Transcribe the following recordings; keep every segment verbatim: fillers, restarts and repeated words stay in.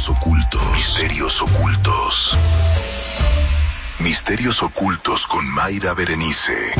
Misterios ocultos. Misterios ocultos. Misterios ocultos con Mayra Berenice.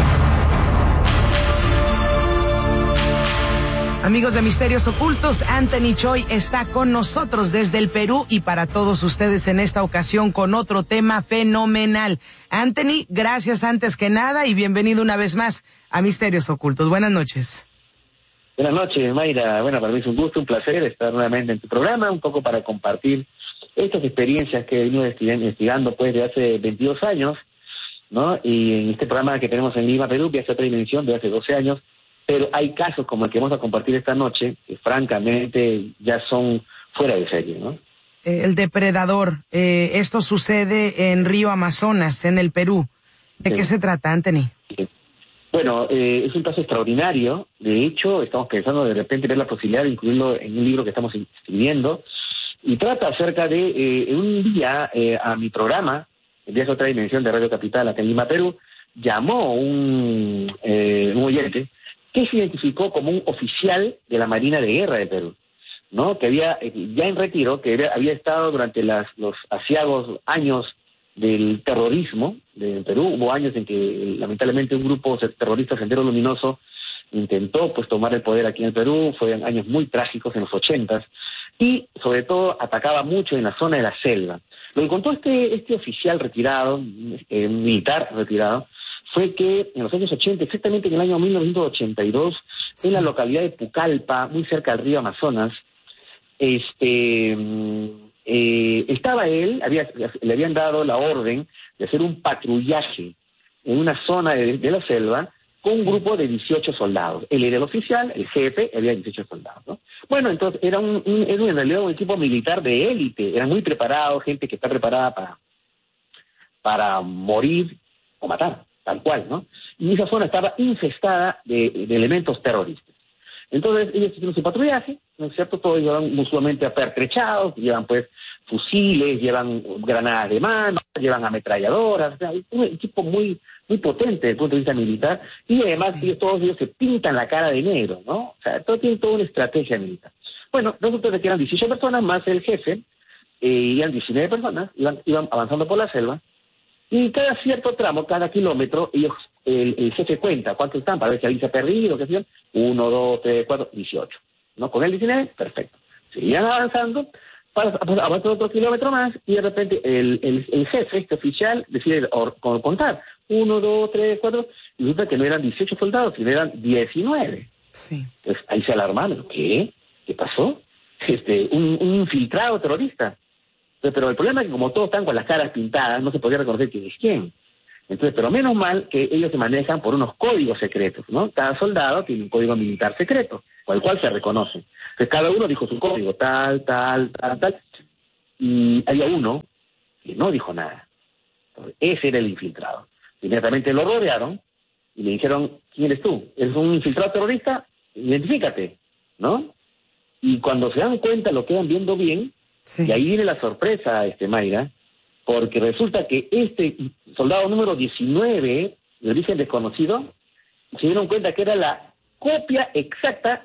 Amigos de Misterios Ocultos, Anthony Choi está con nosotros desde el Perú y para todos ustedes en esta ocasión con otro tema fenomenal. Anthony, gracias antes que nada y bienvenido una vez más a Misterios Ocultos. Buenas noches. Buenas noches, Mayra. Bueno, para mí es un gusto, un placer estar nuevamente en tu programa, un poco para compartir estas experiencias que he venido investigando pues de hace veintidós años, ¿no? Y en este programa que tenemos en Lima, Perú, Viaje a otra dimensión, de hace doce años, pero hay casos como el que vamos a compartir esta noche, que francamente ya son fuera de serie, ¿no? Eh, el depredador, eh, esto sucede en Río Amazonas, en el Perú. ¿De sí. qué se trata, Anthony? Sí. Bueno, eh, es un caso extraordinario. De hecho, estamos pensando de repente ver la posibilidad de incluirlo en un libro que estamos escribiendo. Y trata acerca de eh, un día eh, a mi programa, el Viaje a otra dimensión de Radio Capital, acá en Lima, Perú, llamó un, eh, un oyente que se identificó como un oficial de la Marina de Guerra de Perú, ¿no? Que había, ya en retiro, que había, había estado durante las, los aciagos años del terrorismo de Perú. Hubo años en que lamentablemente un grupo terrorista, Sendero Luminoso, intentó pues tomar el poder aquí en el Perú. Fueron años muy trágicos en los ochentas y sobre todo atacaba mucho en la zona de la selva. Lo que contó este, este oficial retirado, eh, militar retirado, fue que en los años ochenta, exactamente en el año mil novecientos ochenta y dos, sí. en la localidad de Pucallpa, muy cerca del río Amazonas, este eh, estaba él, había, le habían dado la orden de hacer un patrullaje en una zona de, de la selva con un grupo de dieciocho soldados. Él era el oficial, el jefe, había dieciocho soldados, ¿no? Bueno, entonces era, un, un, era en realidad un equipo militar de élite, eran muy preparados, gente que está preparada para, para morir o matar, tal cual, ¿no? Y esa zona estaba infestada de, de elementos terroristas. Entonces ellos hicieron su patrullaje, ¿no es cierto? Todos llevan usualmente apertrechados, llevan pues fusiles, llevan granadas de mano, llevan ametralladoras, o sea, un equipo muy muy potente desde el punto de vista militar, y además sí. ellos, todos ellos se pintan la cara de negro, ¿no? O sea, todo tiene toda una estrategia militar. Bueno, resulta que eran dieciocho personas más el jefe, eh, eran diecinueve personas, iban, iban avanzando por la selva, y cada cierto tramo, cada kilómetro, ellos, el, el jefe cuenta cuántos están para ver si alguien se ha perdido, qué sé yo, uno, dos, tres, cuatro, dieciocho, ¿no? Con el diecinueve, perfecto. Seguían avanzando, avanzando otro kilómetro más, y de repente el, el, el jefe, este oficial, decide or, or, contar, uno, dos, tres, cuatro, y resulta que no eran dieciocho soldados, sino eran diecinueve. Sí. Entonces ahí se alarmaron, ¿qué? ¿Qué pasó? Este, un, un infiltrado terrorista. Pero el problema es que como todos están con las caras pintadas, no se podía reconocer quién es quién. Entonces, pero menos mal que ellos se manejan por unos códigos secretos, ¿no? Cada soldado tiene un código militar secreto, con el cual se reconoce. Entonces, cada uno dijo su código, tal, tal, tal, tal. Y había uno que no dijo nada. Entonces, ese era el infiltrado. Inmediatamente lo rodearon y le dijeron, ¿quién eres tú? ¿Eres un infiltrado terrorista? Identifícate, ¿no? Y cuando se dan cuenta, lo quedan viendo bien. Sí. Y ahí viene la sorpresa, este Mayra, porque resulta que este soldado número diecinueve, de origen desconocido, se dieron cuenta que era la copia exacta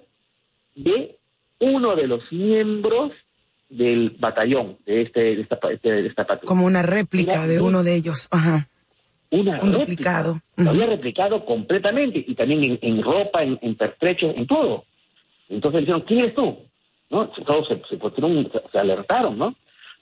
de uno de los miembros del batallón, de este de esta, de esta patrulla. Como una réplica era, de uno de ellos. Ajá. Una Un réplica. duplicado. Lo Uh-huh. había replicado completamente, y también en, en ropa, en, en pertrechos, en todo. Entonces le dijeron, ¿quién eres tú? ¿No? Todos se, se, se, se alertaron, ¿no?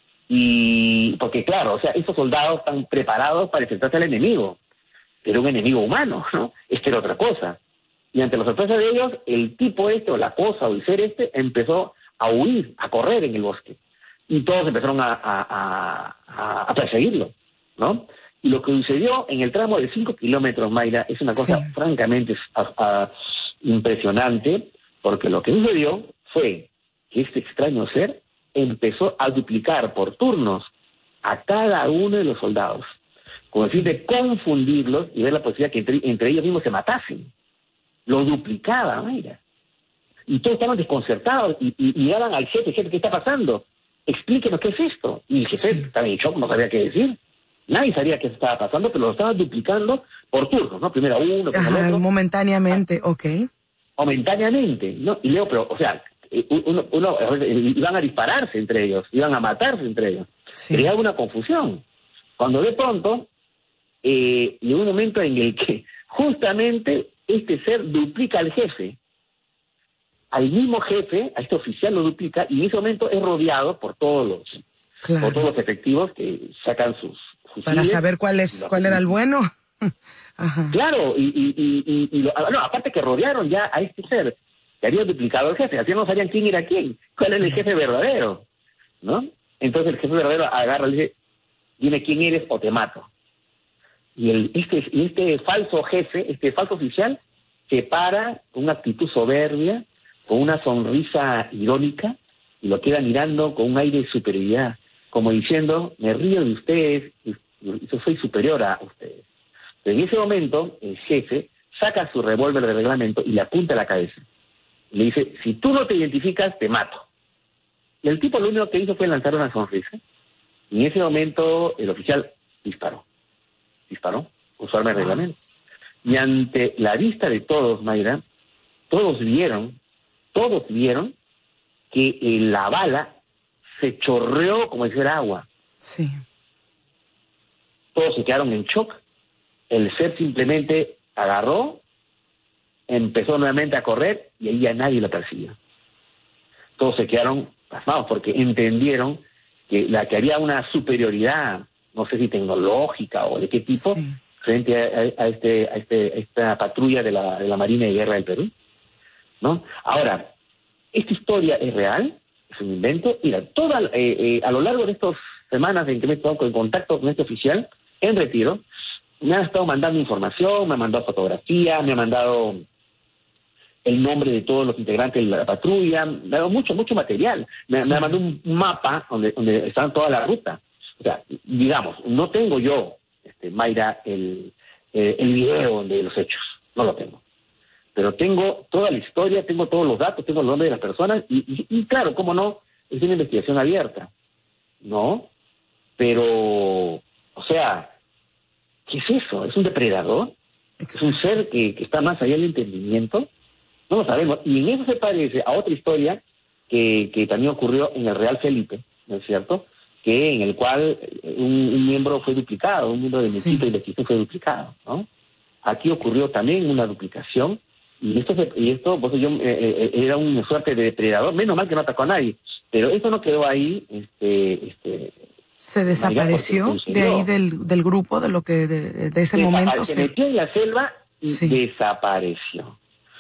Y porque claro, o sea, estos soldados están preparados para enfrentarse al enemigo, pero un enemigo humano, ¿no? Este era otra cosa. Y ante la sorpresa de ellos, el tipo este, o la cosa, o el ser este, empezó a huir, a correr en el bosque. Y todos empezaron a, a, a, a perseguirlo, ¿no? Y lo que sucedió en el tramo de cinco kilómetros, Mayra, es una cosa sí. francamente a, a, impresionante, porque lo que sucedió fue que este extraño ser empezó a duplicar por turnos a cada uno de los soldados, con el fin de confundirlos y ver la posibilidad que entre, entre ellos mismos se matasen. Lo duplicaba, mira. Y todos estaban desconcertados y, y, y llegaban al jefe, jefe, ¿qué está pasando? Explíquenos qué es esto. Y el jefe sí. estaba en shock, no sabía qué decir. Nadie sabía qué estaba pasando, pero lo estaban duplicando por turnos, ¿no? Primero uno, Ajá, otro. Momentáneamente, ah, ok. Momentáneamente, ¿no? Y Leo, pero, o sea, uno, uno, iban a dispararse entre ellos, iban a matarse entre ellos. Sí. Creaba una confusión. Cuando de pronto eh, llegó un momento en el que justamente este ser duplica al jefe, al mismo jefe, a este oficial lo duplica, y en ese momento es rodeado por todos los, claro. por todos los efectivos que sacan sus fusiles. Para saber cuál es, cuál era el bueno. Ajá. Claro, y, y, y, y, y lo, no, aparte que rodearon ya a este ser que había duplicado al jefe, así no sabían quién era quién, cuál era el jefe verdadero, ¿no? Entonces el jefe verdadero agarra y dice, dime quién eres o te mato. Y el, este, y este falso jefe, este falso oficial, se para con una actitud soberbia, con una sonrisa irónica, y lo queda mirando con un aire de superioridad, como diciendo, me río de ustedes, y yo soy superior a ustedes. Pero en ese momento, el jefe saca su revólver de reglamento y le apunta a la cabeza. Y le dice, si tú no te identificas, te mato. Y el tipo lo único que hizo fue lanzar una sonrisa. Y en ese momento, el oficial disparó. Disparó, usó arma de reglamento. Y ante la vista de todos, Mayra, todos vieron, todos vieron que eh, la bala se chorreó como si fuera agua. Sí. Todos se quedaron en shock. El ser simplemente agarró, empezó nuevamente a correr y ahí ya nadie lo persiguió. Todos se quedaron pasmados porque entendieron que la que había una superioridad, no sé si tecnológica o de qué tipo, sí, frente a, a este a este a esta patrulla de la de la Marina de Guerra del Perú, ¿no? Ahora, esta historia es real, es un invento. Mira, toda eh, eh, a lo largo de estas semanas en que me he estado en contacto con este oficial en retiro, me han estado mandando información, me ha mandado fotografía, me ha mandado el nombre de todos los integrantes de la patrulla, me ha dado mucho, mucho material. Me, me ha mandado un mapa donde, donde están toda la ruta. O sea, digamos, no tengo yo, este, Mayra, el, eh, el video de los hechos, no lo tengo. Pero tengo toda la historia, tengo todos los datos, tengo el nombre de las personas, y, y, y claro, cómo no, es una investigación abierta, ¿no? Pero, o sea, ¿qué es eso? ¿Es un depredador? Exacto. ¿Es un ser que, que está más allá del entendimiento? No lo sabemos. Y en eso se parece a otra historia que, que también ocurrió en el Real Felipe, ¿no es cierto? Que en el cual un, un miembro fue duplicado, un miembro del equipo y el equipo fue duplicado, ¿no? Aquí ocurrió también una duplicación, y esto, y esto pues yo, eh, eh, era una suerte de depredador, menos mal que no atacó a nadie, pero eso no quedó ahí, este... este ¿Se desapareció de ahí del, del grupo, de lo que de, de ese se momento? Se metió en la selva y sí. desapareció.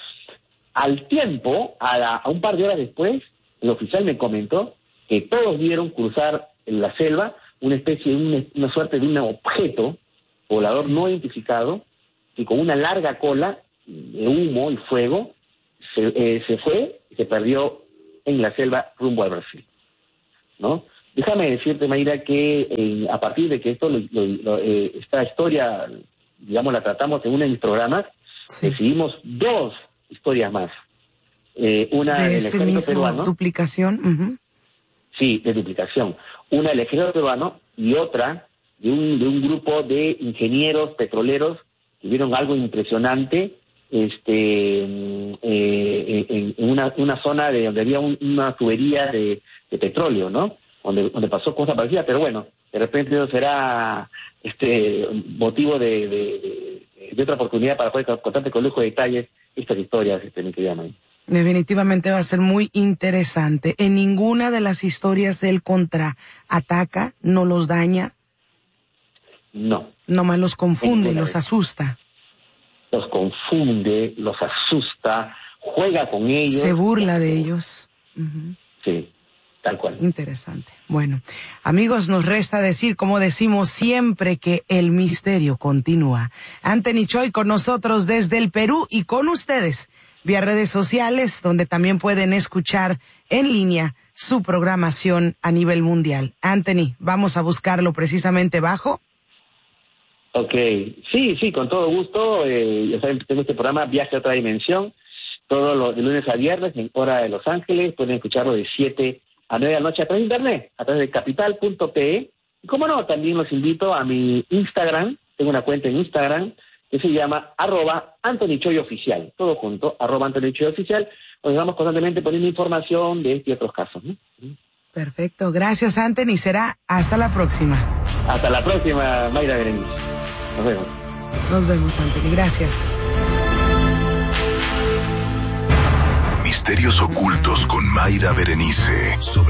Al tiempo, a, la, a un par de horas después, el oficial me comentó que todos vieron cruzar en la selva una especie, una, una suerte de un objeto volador sí. no identificado, que con una larga cola de humo y fuego se, eh, se fue y se perdió en la selva rumbo al Brasil, ¿no? Déjame decirte, Mayra, que eh, a partir de que esto lo, lo, lo, eh, esta historia, digamos, la tratamos en uno de mis programas, sí. decidimos dos historias más. Eh, una de del ese ejército mismo peruano. duplicación. Uh-huh. Sí, de duplicación. Una del ejército peruano y otra de un, de un grupo de ingenieros petroleros que vieron algo impresionante este eh, en, en una, una zona de donde había un, una tubería de, de petróleo, ¿no? Donde, donde pasó cosas parecidas, pero bueno, de repente eso será este motivo de, de, de, de otra oportunidad para poder contarte con lujo de detalles estas historias, este, mi querida May. Definitivamente va a ser muy interesante. En ninguna de las historias él contraataca, no los daña. No. Nomás los confunde y los asusta. Los confunde, los asusta, juega con ellos. Se burla de ellos. Uh-huh. Sí, tal cual. Interesante. Bueno, amigos, nos resta decir, como decimos siempre, que el misterio continúa. Anthony Choi con nosotros desde el Perú y con ustedes vía redes sociales, donde también pueden escuchar en línea su programación a nivel mundial. Anthony, vamos a buscarlo precisamente bajo. Ok, sí, sí, con todo gusto. Eh, ya saben, tengo este programa Viaje a otra dimensión, todos los de lunes a viernes en hora de Los Ángeles. Pueden escucharlo de siete a nueve de la noche a través de internet, a través de capital punto pe. Y como no, también los invito a mi Instagram. Tengo una cuenta en Instagram que se llama arroba Anthony Choi Oficial, todo junto, arroba Anthony Choi Oficial, donde vamos constantemente poniendo información de este y otros casos, ¿no? Perfecto, gracias Anthony, será hasta la próxima. Hasta la próxima, Mayra Berenice. Nos vemos. Nos vemos, Anthony, gracias. Misterios ocultos con Mayra Berenice. Sobre